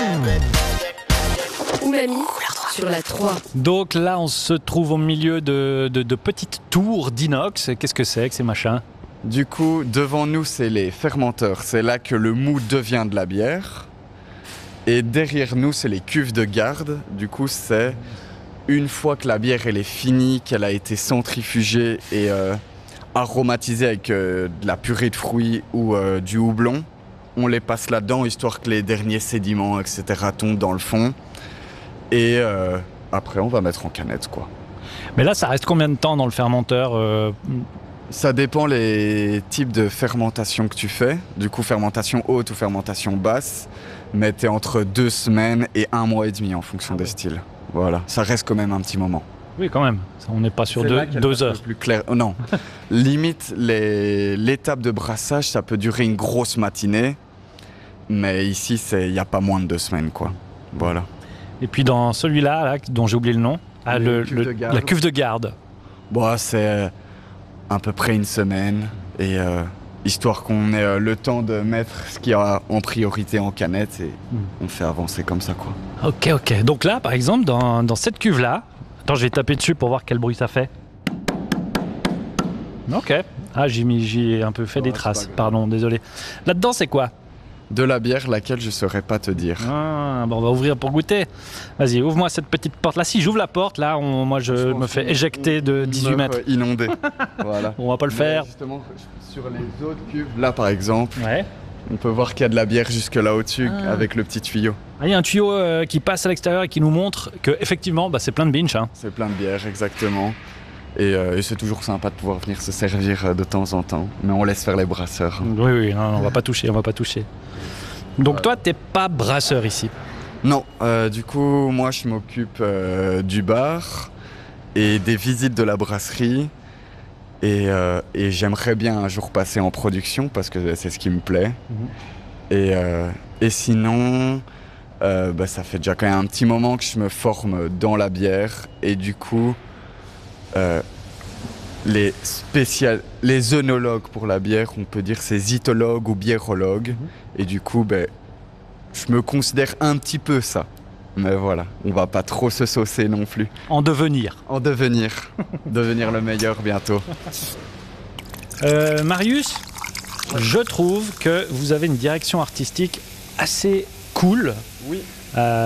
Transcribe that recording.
Umami sur la 3. Donc là, on se trouve au milieu de petites tours d'inox. Qu'est-ce que c'est que ces machins ? Du coup, devant nous, c'est les fermenteurs. C'est là que le mou devient de la bière. Et derrière nous, c'est les cuves de garde. Du coup, c'est une fois que la bière elle est finie, qu'elle a été centrifugée et aromatisée avec de la purée de fruits ou du houblon, on les passe là-dedans, histoire que les derniers sédiments, etc. tombent dans le fond. Et après, on va mettre en canette, quoi. Mais là, ça reste combien de temps dans le fermenteur ? Ça dépend les types de fermentation que tu fais. Du coup, fermentation haute ou fermentation basse. Mais t'es entre 2 semaines et 1 mois et demi en fonction des styles. Voilà, ça reste quand même un petit moment. Oui, quand même. On n'est pas sur 2 heures. Plus clair. Non, limite, l'étape de brassage, ça peut durer une grosse matinée. Mais ici, il n'y a pas moins de 2 semaines, quoi. Voilà. Et puis dans celui-là, là, dont j'ai oublié le nom, la cuve de garde. Bon, c'est à peu près 1 semaine. Et histoire qu'on ait le temps de mettre ce qu'il y a en priorité en canette. Et on fait avancer comme ça, quoi. Ok. Donc là, par exemple, dans cette cuve-là... Attends, je vais taper dessus pour voir quel bruit ça fait. Ok. Ah, j'y ai un peu fait des traces. Pardon, désolé. Là-dedans, c'est quoi ? De la bière, laquelle je ne saurais pas te dire. Ah, bon, on va ouvrir pour goûter. Vas-y, ouvre-moi cette petite porte. Là, si j'ouvre la porte, là, moi, je me fais éjecter de 18 mètres. Inondé. Voilà. On va pas le faire. Justement, sur les autres cuves, là, par exemple, Ouais. on peut voir qu'il y a de la bière jusque là au-dessus, avec le petit tuyau. Ah, il y a un tuyau qui passe à l'extérieur et qui nous montre que effectivement, c'est plein de binge. Hein. C'est plein de bière, exactement. Et c'est toujours sympa de pouvoir venir se servir de temps en temps. Mais on laisse faire les brasseurs. Oui, non, on va pas toucher. Donc toi, t'es pas brasseur ici ? Non, du coup, moi je m'occupe du bar et des visites de la brasserie. Et j'aimerais bien un jour passer en production parce que c'est ce qui me plaît. Et sinon, ça fait déjà quand même un petit moment que je me forme dans la bière. Et du coup, les œnologues pour la bière, on peut dire c'est zytologues ou biérologues. Et du coup, je me considère un petit peu ça. Mais voilà, on va pas trop se saucer non plus. En devenir. Devenir le meilleur bientôt. Marius, je trouve que vous avez une direction artistique assez cool. Oui.